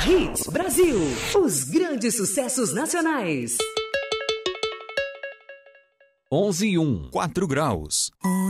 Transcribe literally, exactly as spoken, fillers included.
Hits Brasil, os grandes sucessos nacionais. onze e um, quatro graus.